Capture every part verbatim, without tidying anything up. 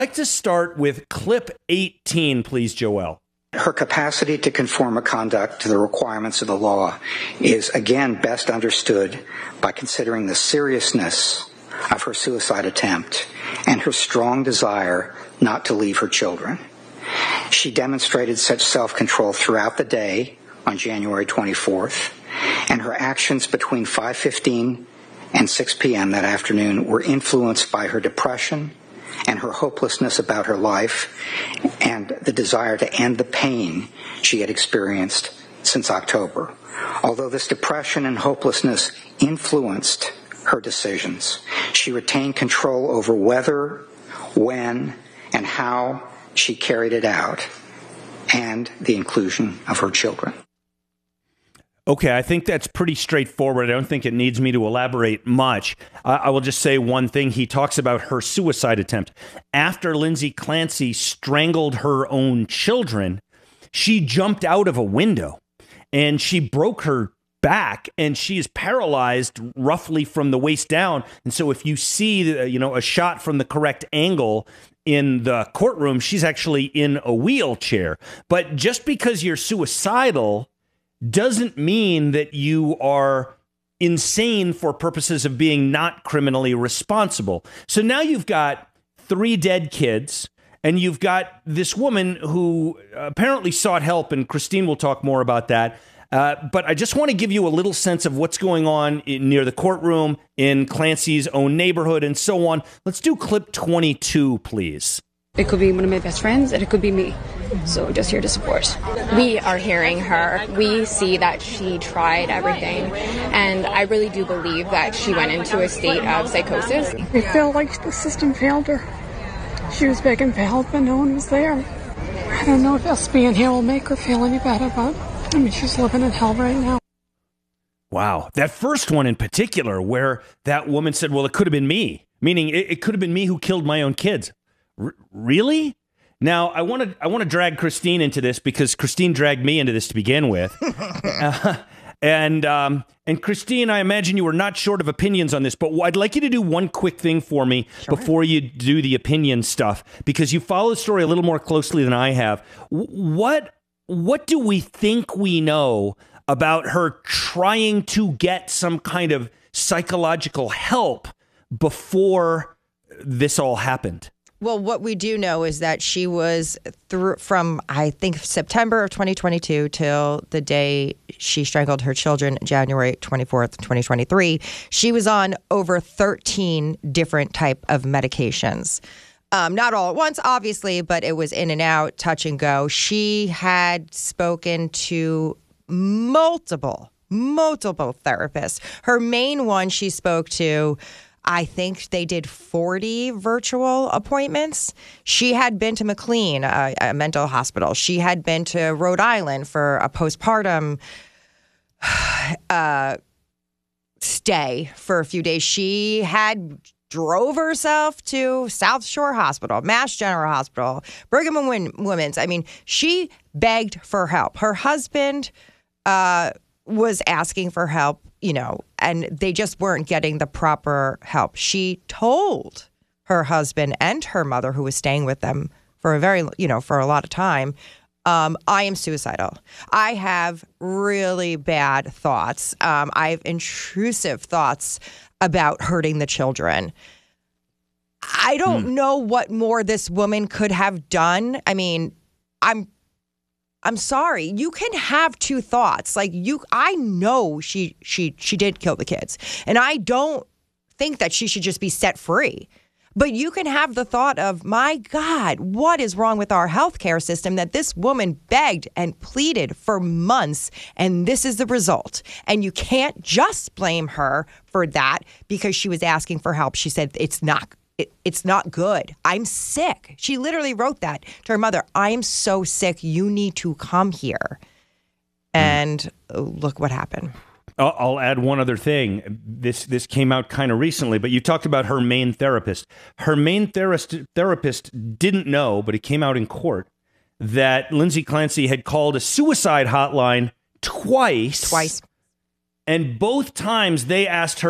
I'd like to start with clip eighteen, please, Joelle. Her capacity to conform her conduct to the requirements of the law is, again, best understood by considering the seriousness of her suicide attempt and her strong desire not to leave her children. She demonstrated such self-control throughout the day on January twenty-fourth, and her actions between five fifteen and six p.m. that afternoon were influenced by her depression and her hopelessness about her life and the desire to end the pain she had experienced since October. Although this depression and hopelessness influenced her decisions, she retained control over whether, when, and how she carried it out, and the inclusion of her children. Okay, I think that's pretty straightforward. I don't think it needs me to elaborate much. Uh, I will just say one thing. He talks about her suicide attempt. After Lindsay Clancy strangled her own children, she jumped out of a window and she broke her back, and she is paralyzed roughly from the waist down. And so if you see, you know, a shot from the correct angle in the courtroom, she's actually in a wheelchair. But just because you're suicidal doesn't mean that you are insane for purposes of being not criminally responsible. So now you've got three dead kids, and you've got this woman who apparently sought help, and Christine will talk more about that. Uh, but I just want to give you a little sense of what's going on in, near the courtroom, in Clancy's own neighborhood, and so on. Let's do clip twenty-two, please. It could be one of my best friends, and it could be me. So just here to support. We are hearing her. We see that she tried everything. And I really do believe that she went into a state of psychosis. It felt like the system failed her. She was begging for help and no one was there. I don't know if us being here will make her feel any better, but I mean, she's living in hell right now. Wow. That first one in particular, where that woman said, well, it could have been me, meaning it, it could have been me who killed my own kids. R- really? Now, I want to I want to drag Christine into this because Christine dragged me into this to begin with. uh, and um, and Christine, I imagine you were not short of opinions on this, but I'd like you to do one quick thing for me sure. before you do the opinion stuff, because you follow the story a little more closely than I have. What what do we think we know about her trying to get some kind of psychological help before this all happened? Well, what we do know is that she was through from, I think, September of twenty twenty-two till the day she strangled her children, January twenty-fourth, twenty twenty-three. She was on over thirteen different type of medications. Um, not all at once, obviously, but it was in and out, touch and go. She had spoken to multiple, multiple therapists. Her main one she spoke to, I think they did forty virtual appointments. She had been to McLean, a, a mental hospital. She had been to Rhode Island for a postpartum uh, stay for a few days. She had drove herself to South Shore Hospital, Mass General Hospital, Brigham and Women's. I mean, she begged for help. Her husband uh, was asking for help, you know, and they just weren't getting the proper help. She told her husband and her mother, who was staying with them for a very, you know, for a lot of time, um, I am suicidal. I have really bad thoughts. Um, I have intrusive thoughts about hurting the children. I don't mm. know what more this woman could have done. I mean, I'm I'm sorry. You can have two thoughts. Like you, I know she she she did kill the kids, and I don't think that she should just be set free. But you can have the thought of, my God, what is wrong with our healthcare system that this woman begged and pleaded for months, and this is the result. And you can't just blame her for that because she was asking for help. She said it's not. It, it's not good. I'm sick. She literally wrote that to her mother. I'm so sick. You need to come here. And look what happened. I'll, I'll add one other thing. This this came out kind of recently, but you talked about her main therapist. Her main therapist, therapist didn't know, but it came out in court, that Lindsay Clancy had called a suicide hotline twice. Twice. And both times they asked her,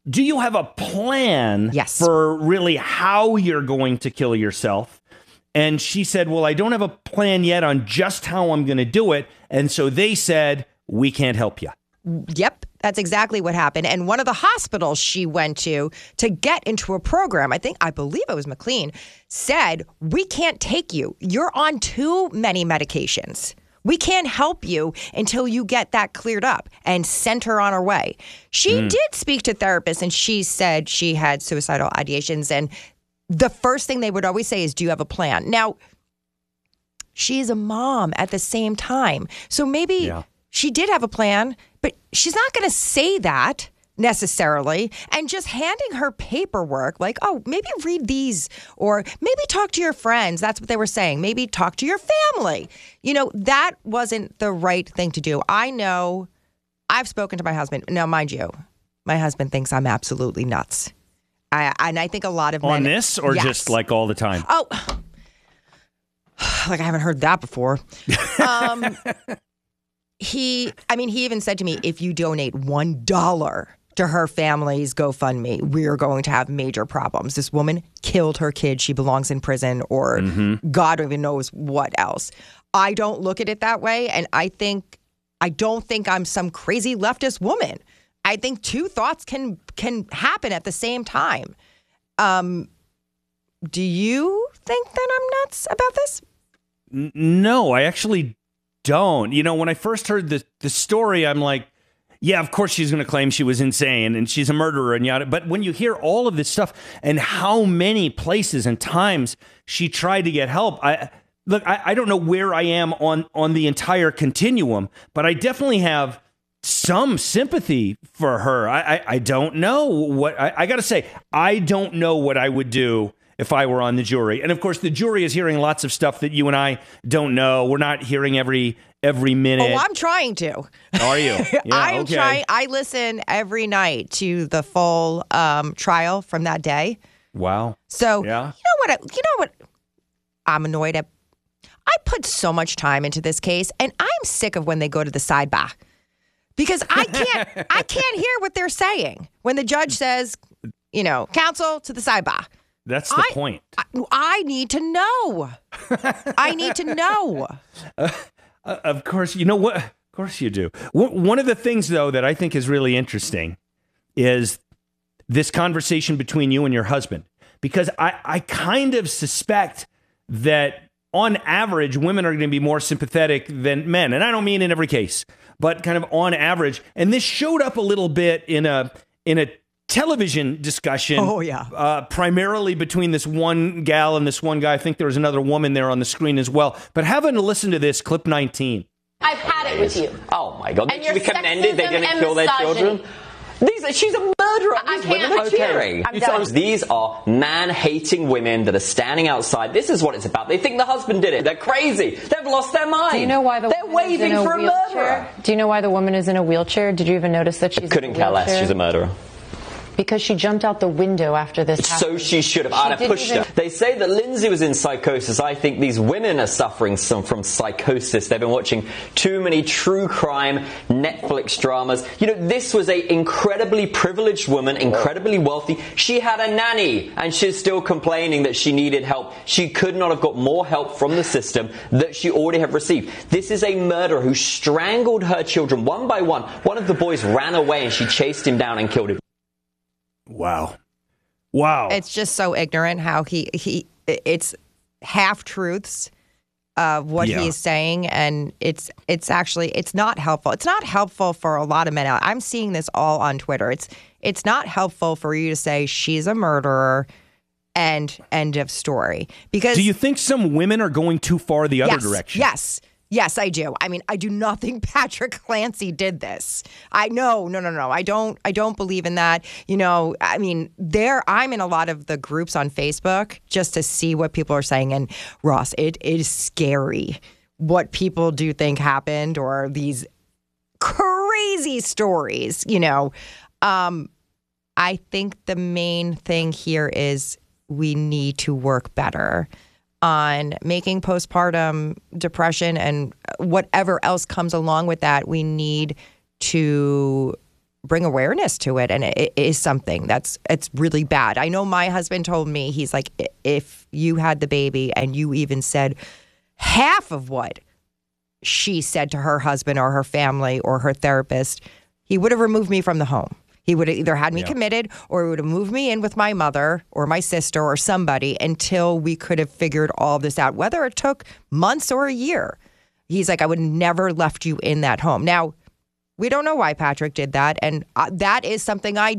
do you have a plan Yes. for really how you're going to kill yourself? And she said, well, I don't have a plan yet on just how I'm going to do it. And so they said, we can't help you. Yep, that's exactly what happened. And one of the hospitals she went to to get into a program, I think, I believe it was McLean, said, we can't take you. You're on too many medications. We can't help you until you get that cleared up, and sent her on her way. She mm. did speak to therapists, and she said she had suicidal ideations. And the first thing they would always say is, do you have a plan? Now, she's a mom at the same time. So maybe yeah. she did have a plan, but she's not going to say that necessarily. And just handing her paperwork like, oh, maybe read these, or maybe talk to your friends. That's what they were saying. Maybe talk to your family. You know, that wasn't the right thing to do. I know I've spoken to my husband. Now, mind you, my husband thinks I'm absolutely nuts. I, and I think a lot of men... On this, or yes. just like all the time? Oh, like I haven't heard that before. Um, he, I mean, he even said to me, if you donate one dollar to her family's GoFundMe, we're going to have major problems. This woman killed her kid. She belongs in prison, or mm-hmm. God even knows what else. I don't look at it that way. And I think, I don't think I'm some crazy leftist woman. I think two thoughts can can happen at the same time. Um, do you think that I'm nuts about this? N- no, I actually don't. You know, when I first heard the the story, I'm like, yeah, of course she's going to claim she was insane and she's a murderer and yada. But when you hear all of this stuff and how many places and times she tried to get help, I look, I, I don't know where I am on on the entire continuum, but I definitely have some sympathy for her. I I, I don't know what I, I got to say. I don't know what I would do if I were on the jury. And of course, the jury is hearing lots of stuff that you and I don't know. We're not hearing every every minute. Oh, I'm trying to. Are you? Yeah, I'm okay. trying. I listen every night to the full um, trial from that day. Wow. So yeah. you know what? I, you know what? I'm annoyed at. I put so much time into this case, and I'm sick of when they go to the sidebar. Because I can't, I can't hear what they're saying when the judge says, you know, counsel to the sidebar. That's the I, point. I, I need to know. I need to know. Uh, uh, of course, you know what? Of course you do. W- one of the things, though, that I think is really interesting is this conversation between you and your husband, because I, I kind of suspect that on average, women are going to be more sympathetic than men. And I don't mean in every case, but kind of on average. And this showed up a little bit in a in a television discussion. Oh, yeah. Uh, primarily between this one gal and this one guy. I think there was another woman there on the screen as well. But having to listen to this, clip nineteen. I've had it with you. Oh, my God. And They should be commended. They didn't kill their misogyny. children. These are, she's a murderer. I These can't- women are okay. cheering. I'm done. These are man-hating women that are standing outside. This is what it's about. They think the husband did it. They're crazy. They've lost their mind. Do you know why the They're woman is waving in a for a wheelchair? murderer. Do you know why the woman is in a wheelchair? Did you even notice that she's Couldn't in a care less. wheelchair? She's a murderer. Because she jumped out the window after this So happened. she should have. She I'd have didn't pushed even- her. They say that Lindsay was in psychosis. I think these women are suffering some from psychosis. They've been watching too many true crime Netflix dramas. You know, this was a incredibly privileged woman, incredibly wealthy. She had a nanny, and she's still complaining that she needed help. She could not have got more help from the system that she already have received. This is a murderer who strangled her children one by one. One of the boys ran away, and she chased him down and killed him. Wow. Wow. It's just so ignorant how he, he it's half truths of what Yeah. he is saying. And it's, it's actually, it's not helpful. It's not helpful for a lot of men out. I'm seeing this all on Twitter. It's, it's not helpful for you to say she's a murderer and end of story. Because Do you think some women are going too far the other yes, direction? Yes. Yes, I do. I mean, I do not think Patrick Clancy did this. I no, no, no, no. I don't. I don't believe in that. You know, I mean, there. I'm in a lot of the groups on Facebook just to see what people are saying. And Ross, it is scary what people do think happened, or these crazy stories. You know, um, I think the main thing here is we need to work better on making postpartum depression and whatever else comes along with that. We need to bring awareness to it, and it, it is something that's it's really bad. I know my husband told me, he's like, if you had the baby and you even said half of what she said to her husband or her family or her therapist, he would have removed me from the home. He would have either had me yeah. committed, or he would have moved me in with my mother or my sister or somebody until we could have figured all this out, whether it took months or a year. He's like, I would never left you in that home. Now, we don't know why Patrick did that, and uh, that is something I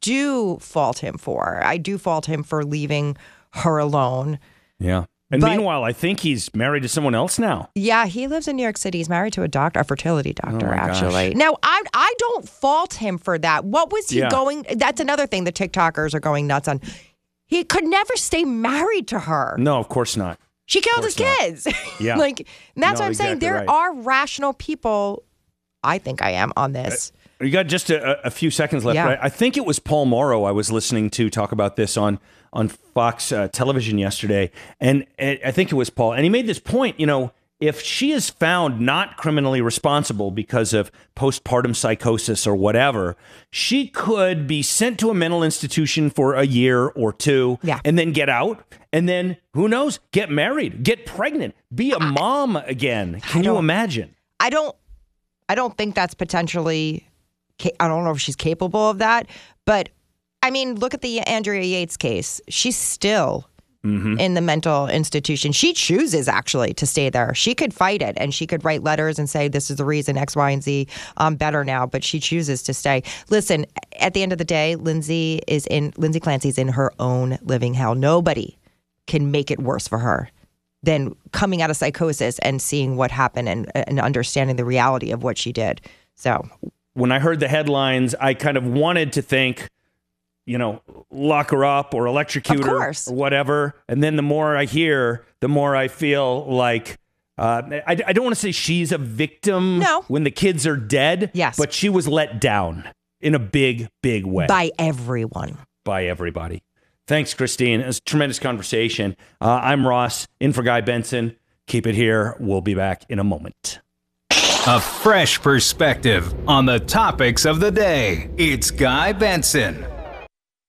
do fault him for. I do fault him for leaving her alone. Yeah. And but, meanwhile, I think he's married to someone else now. Yeah, he lives in New York City. He's married to a doctor, a fertility doctor, oh actually. Gosh. Now, I I don't fault him for that. What was he yeah. going? That's another thing the TikTokers are going nuts on. He could never stay married to her. No, of course not. She killed his not. kids. Yeah. like, and that's no, what I'm exactly saying. There right. are rational people, I think I am, on this. You got just a, a few seconds left. Yeah. Right? I think it was Paul Morrow I was listening to talk about this on on Fox uh, television yesterday. And, and I think it was Paul. And he made this point, you know, if she is found not criminally responsible because of postpartum psychosis or whatever, she could be sent to a mental institution for a year or two yeah. and then get out. And then, who knows, get married, get pregnant, be a mom again. Can you imagine? I don't, I don't think that's potentially, I don't know if she's capable of that. But, I mean, look at the Andrea Yates case. She's still mm-hmm. in the mental institution. She chooses, actually, to stay there. She could fight it, and she could write letters and say, this is the reason, X, Y, and Z. I'm better now, but she chooses to stay. Listen, at the end of the day, Lindsay is in, Lindsay Clancy's in her own living hell. Nobody can make it worse for her than coming out of psychosis and seeing what happened and, and understanding the reality of what she did. So when I heard the headlines, I kind of wanted to think, you know, lock her up or electrocute of her course. or whatever. And then the more I hear, the more I feel like, uh, I, I don't want to say she's a victim no. when the kids are dead. Yes. But she was let down in a big, big way. By everyone. By everybody. Thanks, Christine. It was a tremendous conversation. Uh, I'm Ross, in for Guy Benson. Keep it here. We'll be back in a moment. A fresh perspective on the topics of the day. It's Guy Benson.